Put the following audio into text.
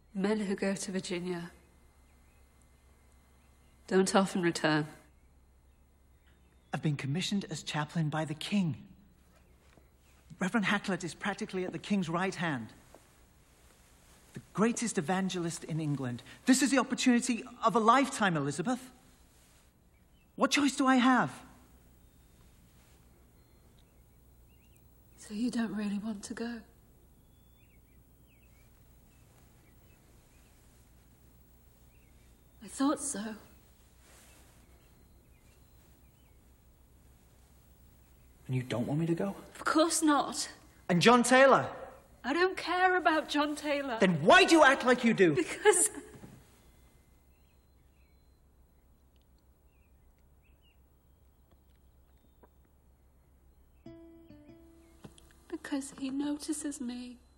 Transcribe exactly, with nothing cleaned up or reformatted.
Men who go to Virginia don't often return. I've been commissioned as chaplain by the king. Reverend Hakluyt is practically at the king's right hand. The greatest evangelist in England. This is the opportunity of a lifetime, Elizabeth. What choice do I have? So you don't really want to go? I thought so. And you don't want me to go? Of course not. And John Taylor? I don't care about John Taylor. Then why do you act like you do? Because... Because he notices me.